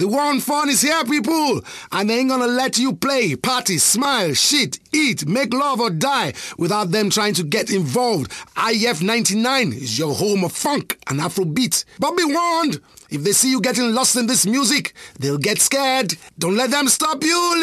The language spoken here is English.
The war on fun is here, people, and they ain't gonna let you play, party, smile, shit, eat, make love or die without them trying to get involved. IF 99 is your home of funk and Afrobeat. But be warned, if they see you getting lost in this music, they'll get scared. Don't let them stop you.